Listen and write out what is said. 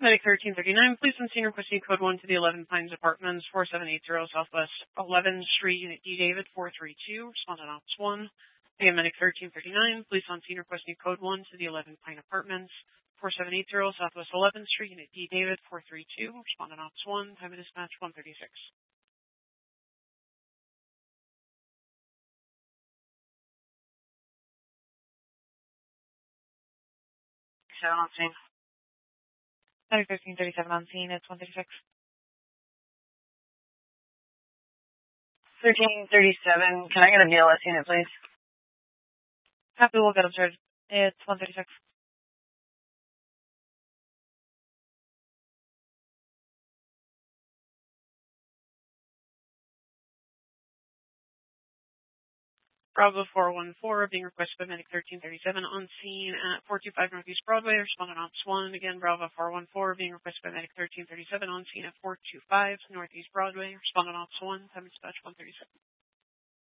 Medic 1339, police on scene requesting code 1 to the 11 Pines Apartments, 4780 Southwest 11th Street, Unit D David 432, respondent ops 1. Again, Medic 1339, police on scene requesting code 1 to the 11 Pine Apartments, 4780 Southwest 11th Street, Unit D David 432, respondent ops 1, time of dispatch 1:36. On scene. Medic 1337 on scene, it's 136. 1337, can I get a BLS unit, please? Happy, we'll get him started. It's 136. Bravo 414, being requested by Medic 1337 on scene at 425 Northeast Broadway, respondent ops 1. Again, Bravo 414, being requested by Medic 1337 on scene at 425 Northeast Broadway, respondent ops 1, time of dispatch 1:37.